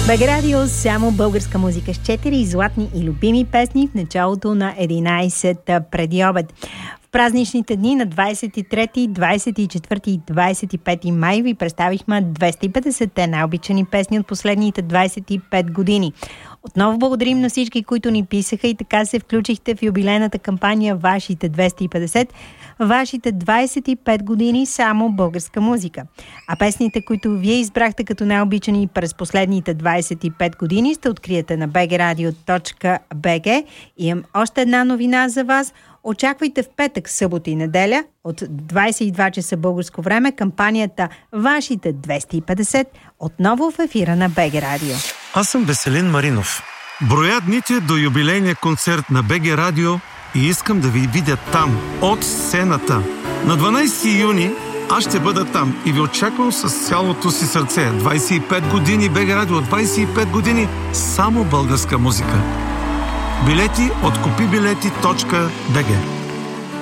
БГ Радио, само българска музика с 4 златни и любими песни в началото на 11 преди обед. В празничните дни на 23, 24 и 25 май ви представихме 250-те най-обичани песни от последните 25 години. Отново благодарим на всички, които ни писаха и така се включихте в юбилейната кампания Вашите 250, вашите 25 години само българска музика. А песните, които вие избрахте като най-обичани през последните 25 години, ще откриете на bgradio.bg. Имам още една новина за вас. Очаквайте в петък, събота и неделя от 22 часа българско време кампанията Вашите 250 отново в ефира на БГ Радио. Аз съм Веселин Маринов. Броя дните до юбилейния концерт на БГ Радио и искам да ви видя там, от сцената. На 12 юни аз ще бъда там и ви очаквам с цялото си сърце. 25 години БГ Радио, 25 години само българска музика. Билети от купибилети.bg.